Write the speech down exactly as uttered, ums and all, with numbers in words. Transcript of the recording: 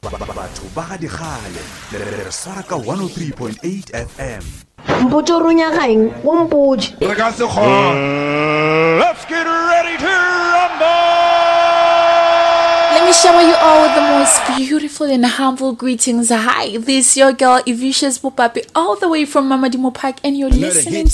batho ba ga digale re swara ka one oh three point eight F M. Mpotso runya gaeng o mpotse. Re ka se kgone. Let's get ready to rumble. Let me shower you all with the most beautiful and humble greetings. Hi, this is your girl Evicious Popapi, all the way from Mamadimo Park, and you're listening